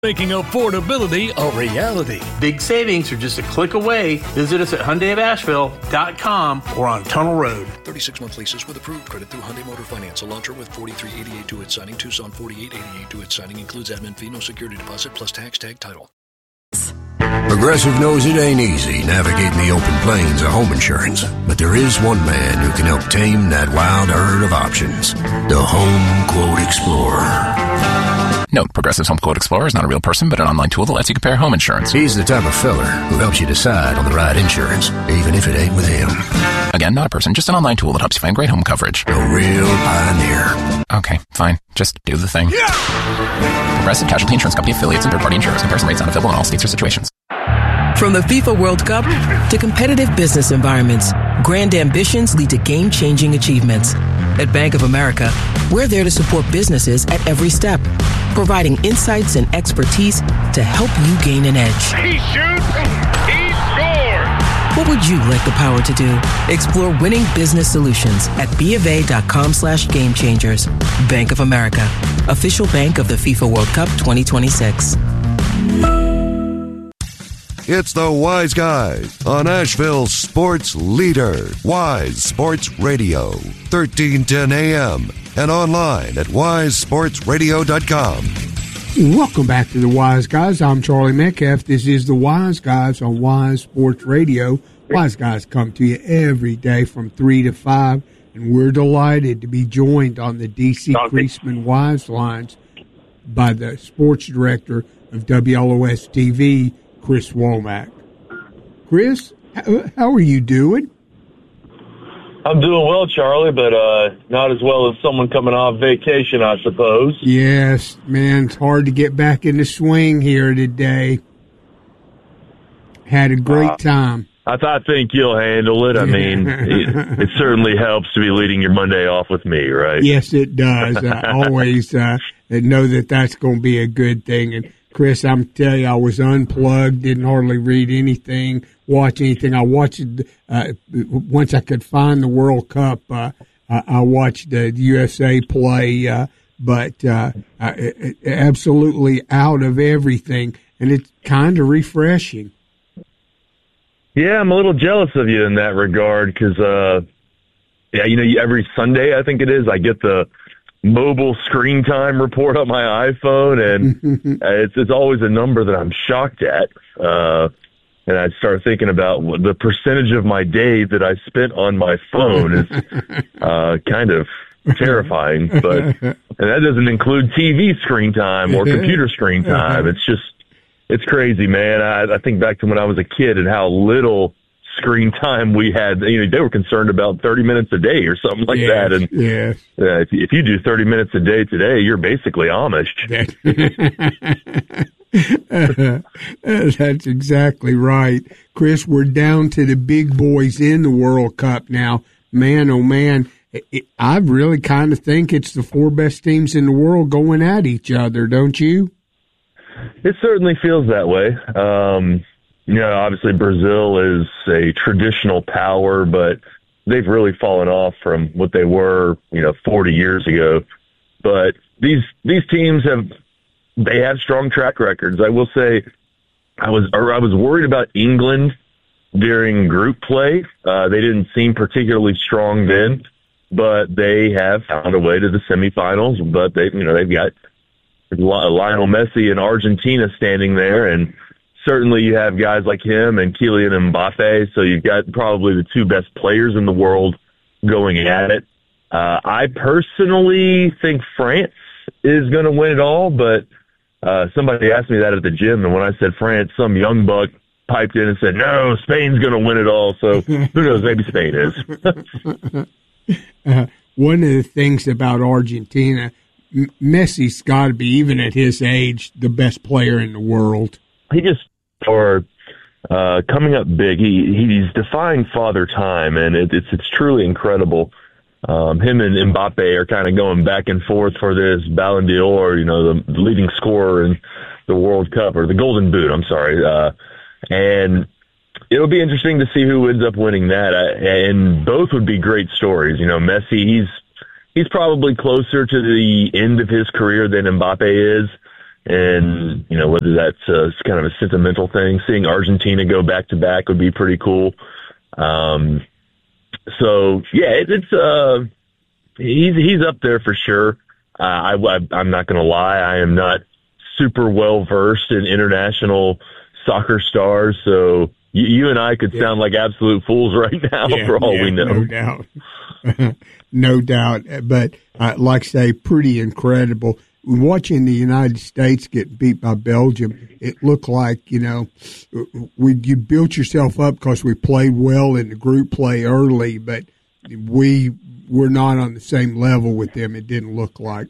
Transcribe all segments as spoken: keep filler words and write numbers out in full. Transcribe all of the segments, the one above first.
Making affordability a reality. Big savings are just a click away. Visit us at Hyundai of Asheville dot com or on Tunnel Road. thirty-six month leases with approved credit through Hyundai Motor Finance. Elantra with forty-three eighty-eight due at signing. Tucson forty-eight eighty-eight due at signing. Includes admin fee, no security deposit, plus tax tag title. Progressive knows it ain't easy navigating the open plains of home insurance, but there is one man who can help tame that wild herd of options. The Home Quote Explorer. Note, Progressive's Home Quote Explorer is not a real person, but an online tool that lets you compare home insurance. He's the type of fella who helps you decide on the right insurance, even if it ain't with him. Again, not a person, just an online tool that helps you find great home coverage. A real pioneer. Okay, fine. Just do the thing. Yeah! Progressive Casualty Insurance Company affiliates and third-party insurers. Comparison rates not available in all states or situations. From the FIFA World Cup to competitive business environments, grand ambitions lead to game-changing achievements. At Bank of America, we're there to support businesses at every step, providing insights and expertise to help you gain an edge. He shoots, he scores! What would you like the power to do? Explore winning business solutions at BofA.com slash game changers. Bank of America, official bank of the FIFA World Cup twenty twenty-six. It's the Wise Guys on Asheville's sports leader, Wise Sports Radio, thirteen ten a.m. and online at wise sports radio dot com. Welcome back to the Wise Guys. I'm Charlie Metcalf. This is the Wise Guys on Wise Sports Radio. Wise Guys come to you every day from three to five, and we're delighted to be joined on the D C Creasman Wise Lines by the sports director of W L O S T V, Chris Womack. Chris, how are you doing? I'm doing well, Charlie, but uh, not as well as someone coming off vacation, I suppose. Yes, man, it's hard to get back in the swing here today. Had a great uh, time. I, I think you'll handle it. I mean, it, it certainly helps to be leading your Monday off with me, right? Yes, it does. I always uh, know that that's going to be a good thing. And Chris, I'm telling you, I was unplugged, didn't hardly read anything, watch anything. I watched, uh, once I could find the World Cup, uh, I watched the U S A play, uh, but uh, I, absolutely out of everything, and it's kind of refreshing. Yeah, I'm a little jealous of you in that regard because, uh, yeah, you know, every Sunday, I think it is, I get the mobile screen time report on my iPhone, and it's it's always a number that I'm shocked at. Uh, and I start thinking about what the percentage of my day that I spent on my phone is uh, kind of terrifying. But and that doesn't include T V screen time or computer screen time. It's just it's crazy, man. I, I think back to when I was a kid and how little screen time we had. You know, they were concerned about thirty minutes a day or something like yes, that. And yes. uh, if, if you do thirty minutes a day today, you're basically Amish. That's exactly right. Chris, we're down to the big boys in the World Cup now. Man, oh man, it, I really kind of think it's the four best teams in the world going at each other, don't you? It certainly feels that way. Um, You know, obviously Brazil is a traditional power, but they've really fallen off from what they were, you know, forty years ago. But these these teams have they have strong track records. I will say, I was or I was worried about England during group play. Uh, they didn't seem particularly strong then, but they have found a way to the semifinals. But they, you know, they've got Lionel Messi and Argentina standing there, and certainly you have guys like him and Kylian Mbappe, so you've got probably the two best players in the world going at it. Uh, I personally think France is going to win it all, but uh, somebody asked me that at the gym, and when I said France, some young buck piped in and said, no, Spain's going to win it all, so who knows, maybe Spain is. uh, one of the things about Argentina, M- Messi's got to be, even at his age, the best player in the world. He just, for uh, coming up big, he he's defying father time, and it, it's it's truly incredible. Um, him and Mbappe are kind of going back and forth for this Ballon d'Or, you know, the, the leading scorer in the World Cup, or the Golden Boot, I'm sorry. Uh, and it'll be interesting to see who ends up winning that. Uh, and both would be great stories. You know, Messi, he's he's probably closer to the end of his career than Mbappe is. And, you know, whether that's uh, kind of a sentimental thing, seeing Argentina go back to back would be pretty cool. Um, so yeah, it, it's, uh, he's, he's up there for sure. Uh, I, I, I'm not going to lie. I am not super well versed in international soccer stars. So you, you and I could yeah. sound like absolute fools right now yeah, for all yeah, we know. No doubt. No doubt. But uh, like I say, pretty incredible. Watching the United States get beat by Belgium, it looked like, you know, we you built yourself up because we played well in the group play early, but we were not on the same level with them, it didn't look like.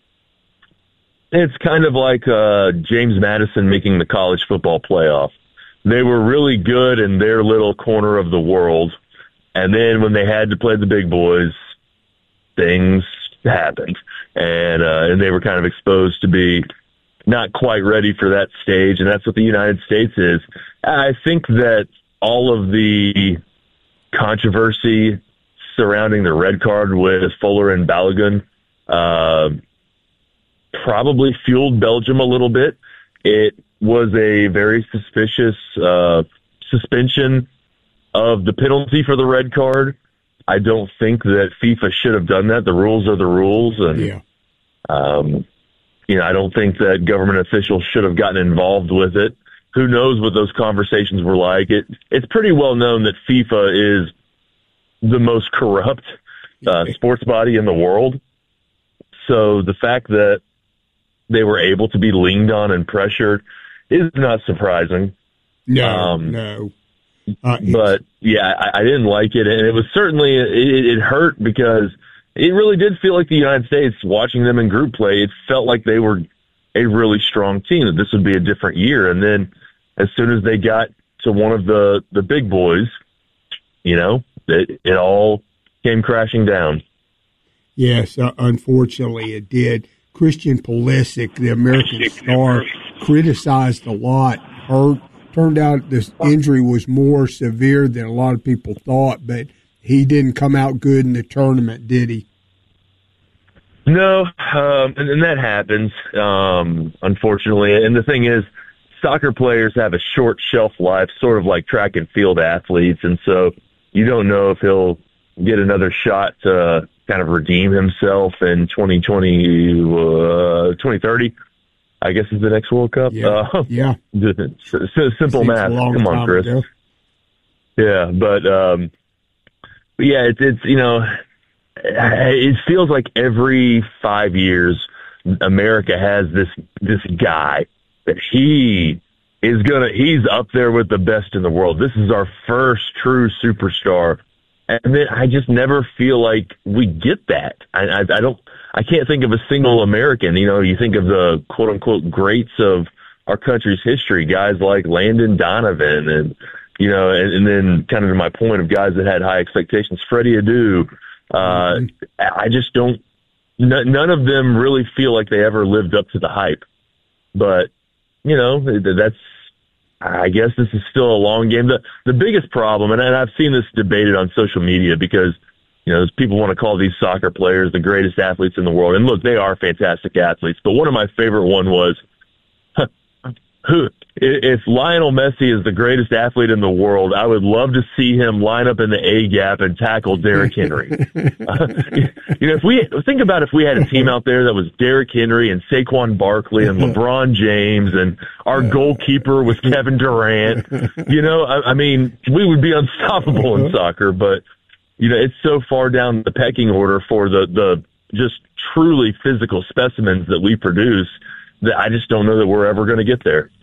It's kind of like uh, James Madison making the college football playoff. They were really good in their little corner of the world, and then when they had to play the big boys, things happened. And uh, and they were kind of exposed to be not quite ready for that stage, and that's what the United States is. I think that all of the controversy surrounding the red card with Fuller and Balogun uh, probably fueled Belgium a little bit. It was a very suspicious uh, suspension of the penalty for the red card. I don't think that FIFA should have done that. The rules are the rules. And, yeah. um, you know, I don't think that government officials should have gotten involved with it. Who knows what those conversations were like? It, it's pretty well known that FIFA is the most corrupt uh, sports body in the world. So the fact that they were able to be leaned on and pressured is not surprising. No, um, no. Uh, but yeah, I, I didn't like it, and it was certainly it, it hurt because it really did feel like the United States, watching them in group play, it felt like they were a really strong team, that this would be a different year. And then as soon as they got to one of the, the big boys, you know, it, it all came crashing down. Yes, uh, unfortunately it did. Christian Pulisic, the American star, criticized a lot, hurt. Turned out this injury was more severe than a lot of people thought, but he didn't come out good in the tournament, did he? No, um, and, and that happens, um, unfortunately. And the thing is, soccer players have a short shelf life, sort of like track and field athletes, and so you don't know if he'll get another shot to kind of redeem himself in twenty twenty, uh, twenty thirty. I guess is the next World Cup. Yeah, uh, yeah. Simple math. Come on, Chris. Ago. Yeah, but um, but yeah, it's it's you know, it feels like every five years America has this this guy that he is gonna he's up there with the best in the world. This is our first true superstar, and then I just never feel like we get that. I I, I don't. I can't think of a single American. You know, you think of the quote-unquote greats of our country's history, guys like Landon Donovan and, you know, and, and then kind of to my point of guys that had high expectations, Freddie Adu. Uh, mm-hmm. I just don't n- – none of them really feel like they ever lived up to the hype. But, you know, that's – I guess this is still a long game. The, the biggest problem, and, and I've seen this debated on social media because – you know, people want to call these soccer players the greatest athletes in the world. And look, they are fantastic athletes. But one of my favorite one was, who, if Lionel Messi is the greatest athlete in the world, I would love to see him line up in the A gap and tackle Derrick Henry. uh, you know, if we think about if we had a team out there that was Derrick Henry and Saquon Barkley and LeBron James and our goalkeeper was Kevin Durant, you know, I, I mean, we would be unstoppable in soccer, but you know, it's so far down the pecking order for the, the just truly physical specimens that we produce that I just don't know that we're ever going to get there.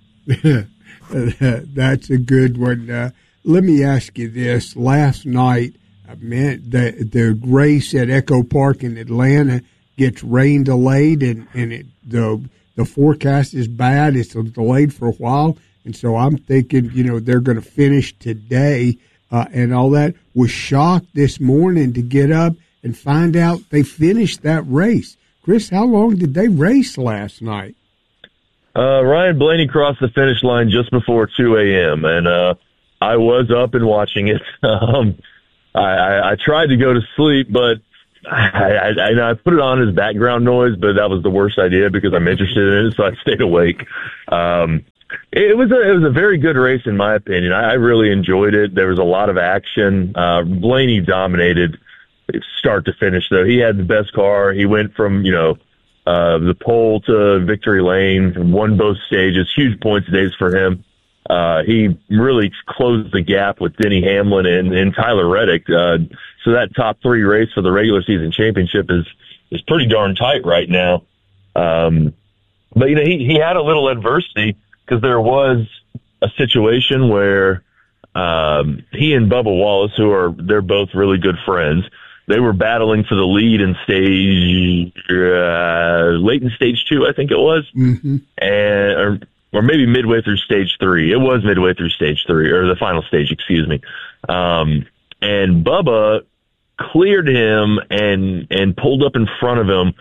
That's a good one. Uh, let me ask you this. Last night, uh, man, the, the race at Echo Park in Atlanta gets rain delayed, and, and it, the, the forecast is bad. It's delayed for a while, and so I'm thinking, you know, they're going to finish today. Uh, and all that. Was shocked this morning to get up and find out they finished that race. Chris, how long did they race last night? Uh, Ryan Blaney crossed the finish line just before two a.m., and uh, I was up and watching it. um, I, I, I tried to go to sleep, but I, I, I know I put it on as background noise, but that was the worst idea because I'm interested in it, so I stayed awake. Um, it was a it was a very good race in my opinion. I, I really enjoyed it. There was a lot of action. Uh, Blaney dominated start to finish, though. He had the best car. He went from you know uh, the pole to victory lane, won both stages. Huge points days for him. Uh, he really closed the gap with Denny Hamlin and, and Tyler Reddick. Uh, so that top three race for the regular season championship is, is pretty darn tight right now. Um, but, you know, he, he had a little adversity because there was a situation where um, he and Bubba Wallace, who are, they're both really good friends, they were battling for the lead in stage, uh, late in stage two, I think it was. Mm-hmm. And, or, or maybe midway through stage three. It was midway through stage three, or the final stage, excuse me. Um, and Bubba cleared him and, and pulled up in front of him.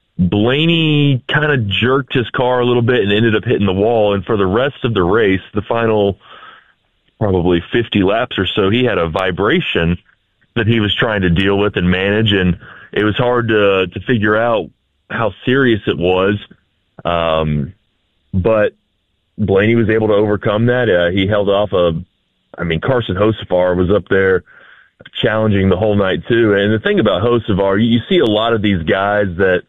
Blaney kind of jerked his car a little bit and ended up hitting the wall. And for the rest of the race, the final probably fifty laps or so, he had a vibration that he was trying to deal with and manage. And it was hard to, to figure out how serious it was. Um, but Blaney was able to overcome that. Uh, he held off a, I mean, Carson Hocevar was up there challenging the whole night too. And the thing about Hocevar, you, you see a lot of these guys that,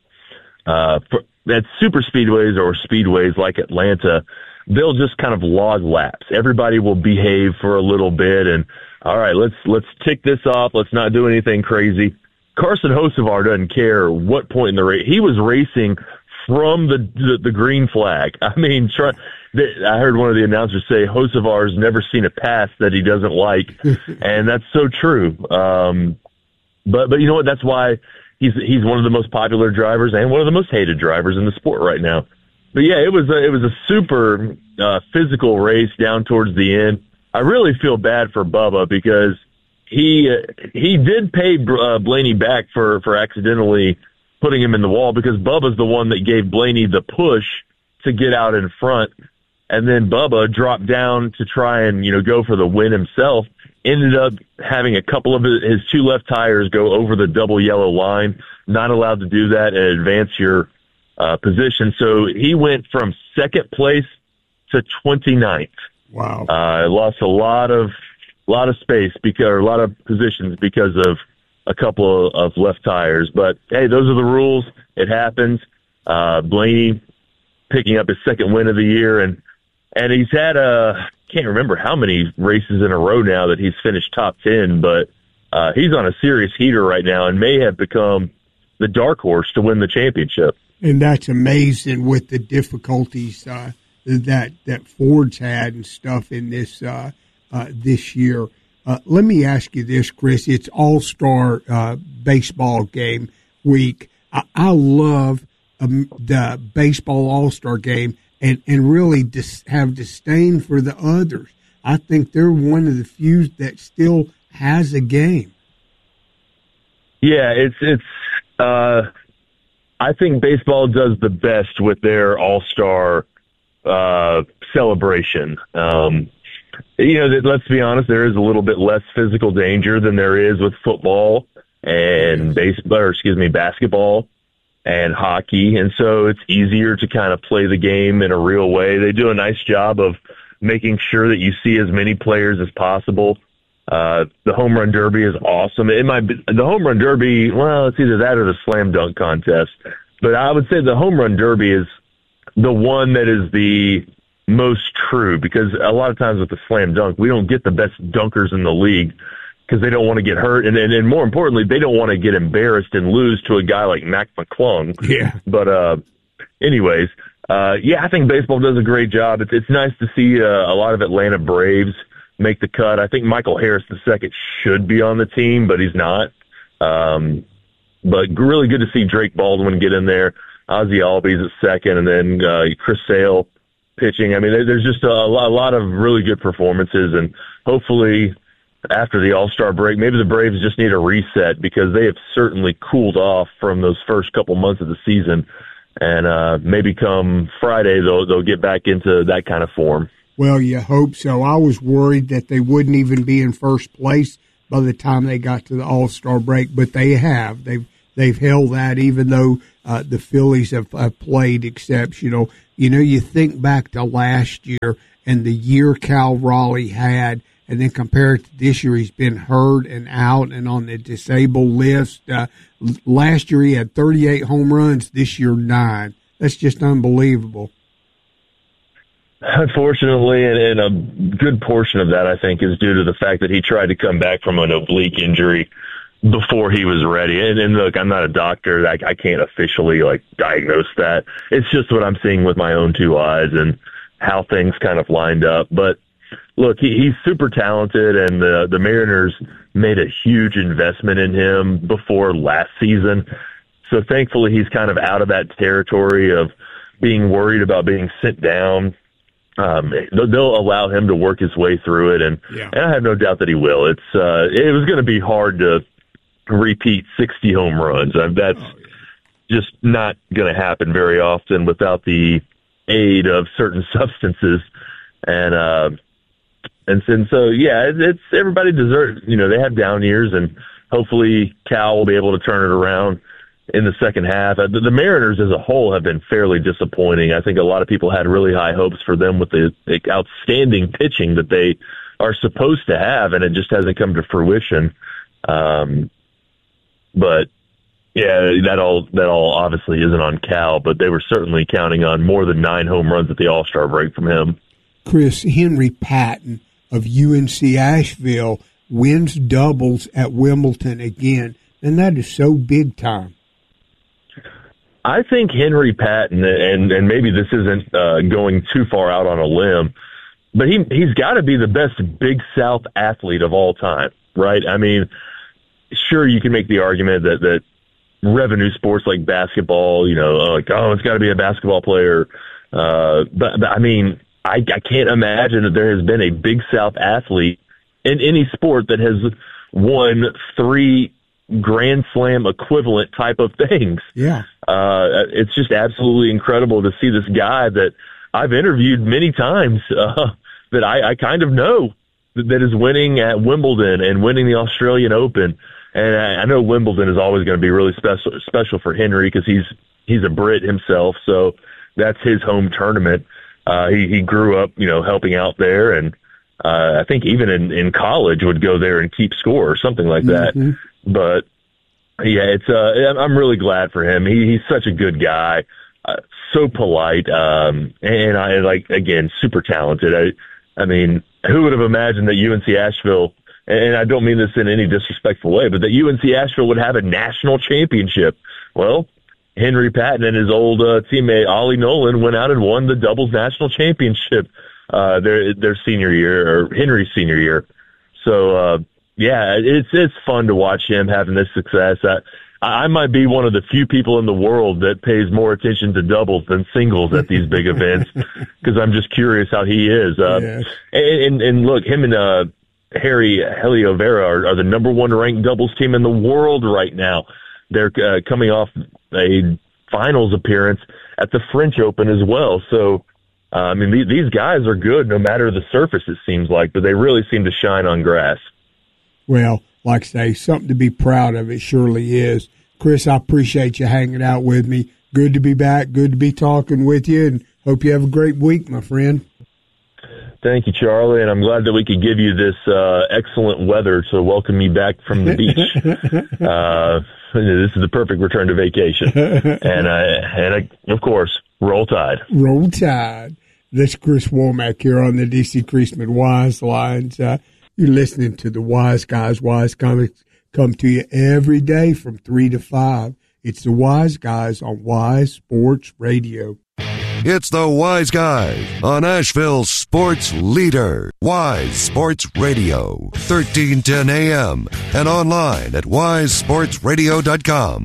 uh, for, at super speedways or speedways like Atlanta, they'll just kind of log laps. Everybody will behave for a little bit and, all right, let's, let's tick this off. Let's not do anything crazy. Carson Hocevar doesn't care what point in the race. He was racing from the, the, the green flag. I mean, try, I heard one of the announcers say Hocevar's never seen a pass that he doesn't like, and that's so true. Um, but but you know what? That's why he's he's one of the most popular drivers and one of the most hated drivers in the sport right now. But yeah, it was a, it was a super uh, physical race down towards the end. I really feel bad for Bubba because he uh, he did pay uh, Blaney back for for accidentally putting him in the wall because Bubba's the one that gave Blaney the push to get out in front. And then Bubba dropped down to try and, you know, go for the win himself, ended up having a couple of his two left tires go over the double yellow line, not allowed to do that and advance your uh, position. So he went from second place to twenty-ninth. Wow. Uh, lost a lot of, lot of space because, or a lot of positions because of a couple of, of left tires. But hey, those are the rules. It happens. Uh, Blaney picking up his second win of the year, and And he's had a, can't remember how many races in a row now that he's finished top ten, but uh, he's on a serious heater right now and may have become the dark horse to win the championship. And that's amazing with the difficulties uh, that that Ford's had and stuff in this uh, uh, this year. Uh, let me ask you this, Chris. It's All-Star uh, baseball game week. I, I love um, the baseball All-Star game. And, and really dis- have disdain for the others. I think they're one of the few that still has a game. Yeah, it's it's. Uh, I think baseball does the best with their All-Star uh, celebration. Um, you know, let's be honest, there is a little bit less physical danger than there is with football and baseball, or excuse me, basketball and hockey, and so it's easier to kind of play the game in a real way. They do a nice job of making sure that you see as many players as possible. Uh, the home run derby is awesome. It might be, the home run derby, well, it's either that or the slam dunk contest. But I would say the home run derby is the one that is the most true because a lot of times with the slam dunk, we don't get the best dunkers in the league because they don't want to get hurt. And, and, and more importantly, they don't want to get embarrassed and lose to a guy like Mac McClung. Yeah. But uh, anyways, uh, yeah, I think baseball does a great job. It's, it's nice to see uh, a lot of Atlanta Braves make the cut. I think Michael Harris the second should be on the team, but he's not. Um, but really good to see Drake Baldwin get in there. Ozzie Albies at second, and then uh, Chris Sale pitching. I mean, there's just a lot, a lot of really good performances, and hopefully – after the All-Star break, maybe the Braves just need a reset because they have certainly cooled off from those first couple months of the season. And uh, maybe come Friday, they'll, they'll get back into that kind of form. Well, you hope so. I was worried that they wouldn't even be in first place by the time they got to the All-Star break, but they have. They've they've held that, even though uh, the Phillies have, have played exceptional. You know, you think back to last year and the year Cal Raleigh had, and then compare it to this year. He's been hurt and out and on the disabled list. Uh, last year he had thirty-eight home runs. This year, nine. That's just unbelievable. Unfortunately, and, and a good portion of that, I think, is due to the fact that he tried to come back from an oblique injury before he was ready. And, and look, I'm not a doctor. I, I can't officially, like, diagnose that. It's just what I'm seeing with my own two eyes and how things kind of lined up. But look, he, he's super talented, and the, the Mariners made a huge investment in him before last season. So thankfully, he's kind of out of that territory of being worried about being sent down. Um, they'll allow him to work his way through it, and, yeah. and I have no doubt that he will. It's uh, it was going to be hard to repeat sixty home runs. Uh, that's oh, yeah. just not going to happen very often without the aid of certain substances. And uh, and, and so, yeah, it, it's everybody deserves. You know, they have down years, and hopefully Cal will be able to turn it around in the second half. Uh, the, the Mariners as a whole have been fairly disappointing. I think a lot of people had really high hopes for them with the, the outstanding pitching that they are supposed to have, and it just hasn't come to fruition. Um, but yeah, that all that all obviously isn't on Cal, but they were certainly counting on more than nine home runs at the All-Star break from him. Chris, Henry Patton of U N C Asheville wins doubles at Wimbledon again, and that is so big time. I think Henry Patton, and, and maybe this isn't uh, going too far out on a limb, but he, he's got to be the best Big South athlete of all time, right? I mean, sure, you can make the argument that, that revenue sports like basketball, you know, like, oh, it's got to be a basketball player. Uh, but, but, I mean, I, I can't imagine that there has been a Big South athlete in any sport that has won three Grand Slam equivalent type of things. Yeah. Uh, it's just absolutely incredible to see this guy that I've interviewed many times, uh, that I, I kind of know that, that is winning at Wimbledon and winning the Australian Open. And I, I know Wimbledon is always going to be really special, special for Henry because he's, he's a Brit himself. So that's his home tournament. Uh, he, he grew up, you know, helping out there. And, uh, I think even in, in college would go there and keep score or something like that. Mm-hmm. But yeah, it's uh, I'm really glad for him. He, he's such a good guy, uh, so polite, um, and I like again super talented. I, I mean, who would have imagined that U N C Asheville, and I don't mean this in any disrespectful way, but that U N C Asheville would have a national championship? Well, Henry Patton and his old uh, teammate Ollie Nolan went out and won the doubles national championship uh, their their senior year or Henry's senior year. So. Uh, Yeah, it's it's fun to watch him having this success. I, I might be one of the few people in the world that pays more attention to doubles than singles at these big events because I'm just curious how he is. Uh, yes. and, and, and look, him and uh, Harry Heliovera are, are the number one ranked doubles team in the world right now. They're uh, coming off a finals appearance at the French Open as well. So, uh, I mean, these, these guys are good no matter the surface, it seems like, but they really seem to shine on grass. Well, like I say, something to be proud of. It surely is. Chris, I appreciate you hanging out with me. Good to be back. Good to be talking with you, and hope you have a great week, my friend. Thank you, Charlie, and I'm glad that we could give you this uh, excellent weather to welcome you back from the beach. uh, this is the perfect return to vacation. And, uh, and I, of course, roll tide. Roll tide. This is Chris Womack here on the D C Creasman Wise Lines. Uh, You're listening to the Wise Guys. Wise Comics come to you every day from three to five. It's the Wise Guys on Wise Sports Radio. It's the Wise Guys on Asheville's sports leader, Wise Sports Radio, thirteen ten A M and online at wise sports radio dot com.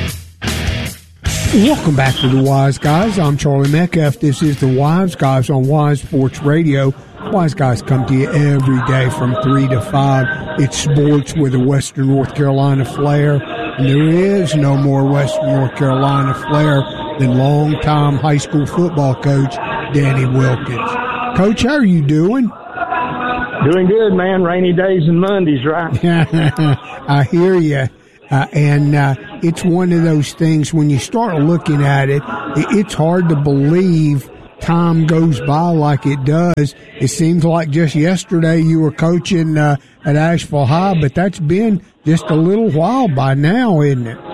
Welcome back to the Wise Guys. I'm Charlie Metcalf. This is the Wise Guys on Wise Sports Radio. Wise Guys come to you every day from three to five. It's sports with a Western North Carolina flair. And there is no more Western North Carolina flair than longtime high school football coach Danny Wilkins. Coach, how are you doing? Doing good, man. Rainy days and Mondays, right? I hear you. Uh, and uh, it's one of those things when you start looking at it, it, it's hard to believe time goes by like it does. It seems like just yesterday you were coaching uh, at Asheville High, but that's been just a little while by now, isn't it?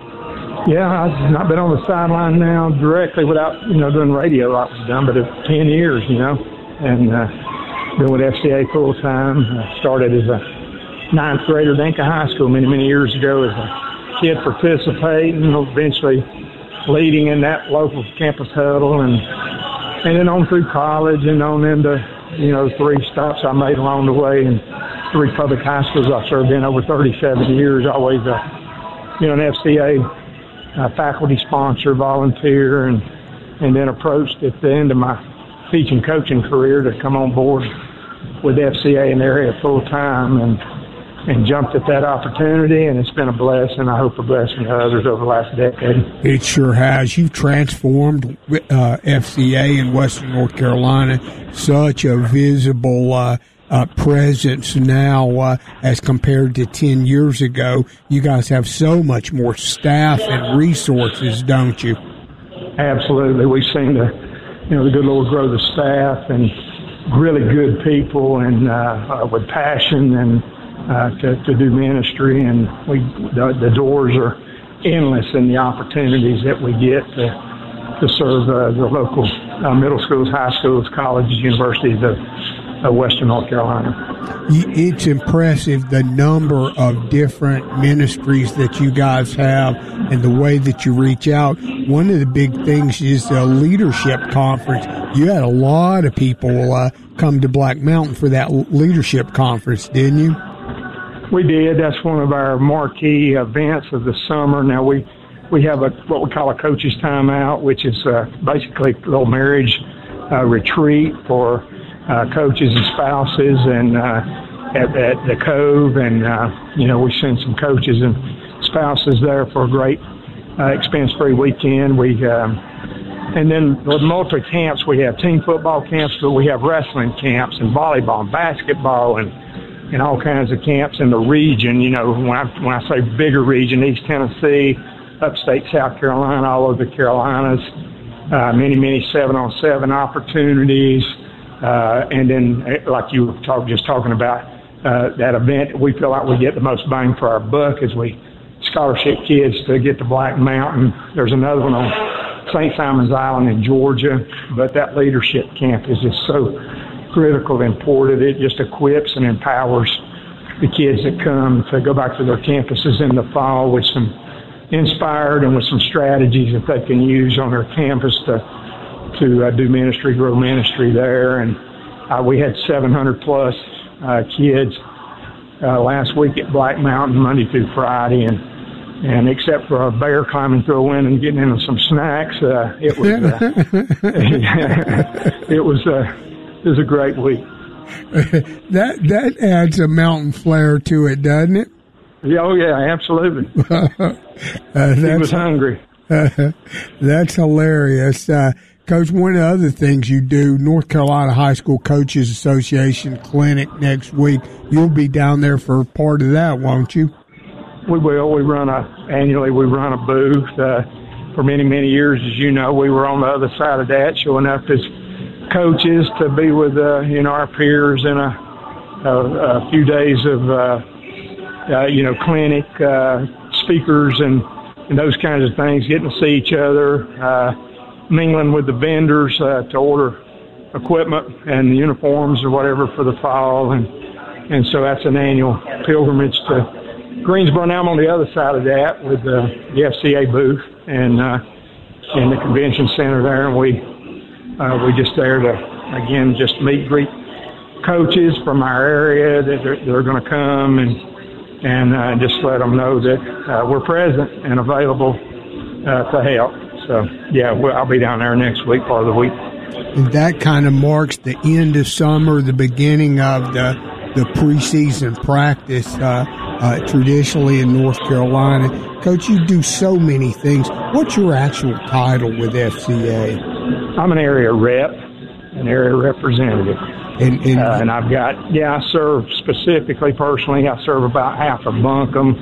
Yeah, I've not been on the sideline now directly without, you know, doing radio like I've done, but it's ten years, you know, and uh, been with F C A full time. I started as a ninth grader at Dinka High School many, many years ago as a kid participating, eventually leading in that local campus huddle, and and then on through college and on into, you know, three stops I made along the way and three public high schools I served in over thirty-seven years, always a, you know, an F C A uh, faculty sponsor, volunteer, and, and then approached at the end of my teaching coaching career to come on board with F C A in the area full time, and and jumped at that opportunity, and it's been a blessing. I hope a blessing to others over the last decade. It sure has. You've transformed uh, F C A in Western North Carolina, such a visible uh, uh, presence now uh, as compared to ten years ago. You guys have so much more staff and resources, don't you? Absolutely. We've seen the, you know, the good Lord grow the staff and really good people and uh, uh, with passion and Uh, to, to do ministry, and we the, the doors are endless in the opportunities that we get to to serve uh, the local uh, middle schools, high schools, colleges, universities of, of Western North Carolina. It's impressive the number of different ministries that you guys have and the way that you reach out. One of the big things is the leadership conference. You had a lot of people uh, come to Black Mountain for that leadership conference, didn't you? We did. That's one of our marquee events of the summer. Now we we have a what we call a coach's timeout, which is uh, basically a little marriage uh, retreat for uh, coaches and spouses, and uh, at, at the Cove, and uh, you know we send some coaches and spouses there for a great uh, expense-free weekend. We um, and then with multi camps, we have team football camps, but we have wrestling camps and volleyball and basketball and. and all kinds of camps in the region. You know, when I when I say bigger region, East Tennessee, upstate South Carolina, all over the Carolinas, uh, many, many seven-on-seven opportunities. Uh, and then, like you were talk, just talking about, uh, that event, we feel like we get the most bang for our buck as we scholarship kids to get to Black Mountain. There's another one on Saint Simon's Island in Georgia, but that leadership camp is just so critical and important. It just equips and empowers the kids that come to go back to their campuses in the fall with some inspired and with some strategies that they can use on their campus to to uh, do ministry, grow ministry there. And uh, we had seven hundred plus uh, kids uh, last week at Black Mountain, Monday through Friday, and and except for a bear climbing through a window and getting into some snacks, uh, it was uh, it was. Uh, It was a great week. that that adds a mountain flair to it, doesn't it? Yeah, oh yeah, absolutely. uh, he was hungry. Uh, that's hilarious. Uh, Coach, one of the other things you do, North Carolina High School Coaches Association Clinic next week. You'll be down there for part of that, won't you? We will. We run a annually. We run a booth. Uh, for many, many years, as you know, we were on the other side of that, showing up as coaches to be with uh, you know our peers in a, a, a few days of uh, uh, you know clinic uh, speakers and, and those kinds of things, getting to see each other, uh, mingling with the vendors uh, to order equipment and the uniforms or whatever for the fall, and and so that's an annual pilgrimage to Greensboro. Now I'm on the other side of that with uh, the F C A booth and uh, in the convention center there, and we. Uh, we're just there to, again, just meet, greet coaches from our area that are, that are going to come and and uh, just let them know that uh, we're present and available uh, to help. So, yeah, well, I'll be down there next week, part of the week. And that kind of marks the end of summer, the beginning of the, the preseason practice uh, uh, traditionally in North Carolina. Coach, you do so many things. What's your actual title with F C A? I'm an area rep, an area representative. And, and, uh, and I've got, yeah, I serve specifically, personally, I serve about half of Buncombe,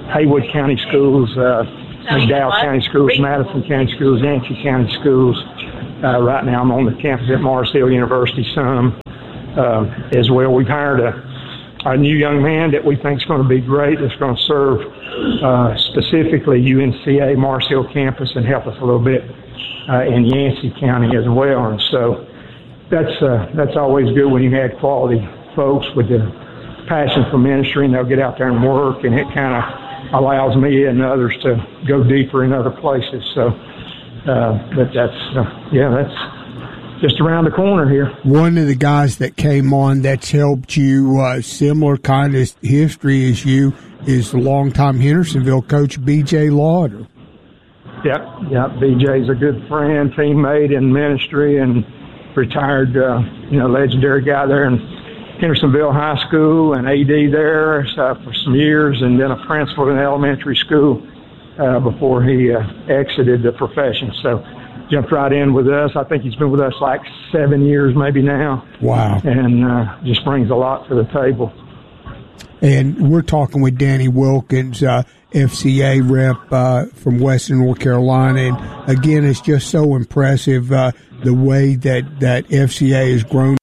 Haywood County Schools, uh, McDowell County Schools, Madison County Schools, Yancey County Schools. Uh, right now I'm on the campus at Mars Hill University some uh, as well. We've hired a, a new young man that we think is going to be great, that's going to serve uh, specifically U N C A Mars Hill campus and help us a little bit uh, in Yancey County as well. And so that's uh, that's always good when you have quality folks with the passion for ministry, and they'll get out there and work, and it kind of allows me and others to go deeper in other places. So, uh, but that's, uh, yeah, that's just around the corner here. One of the guys that came on that's helped you, uh, similar kind of history as you, is the longtime Hendersonville coach B J Lauder. Yep, yep. B J's a good friend, teammate in ministry, and retired, uh, you know, legendary guy there in Hendersonville High School, and A D there uh, for some years, and then a principal in elementary school uh, before he uh, exited the profession. So jumped right in with us. I think he's been with us like seven years maybe now. Wow. And uh, just brings a lot to the table. And we're talking with Danny Wilkins, uh, F C A rep uh, from Western North Carolina. And, again, it's just so impressive uh, the way that, that F C A has grown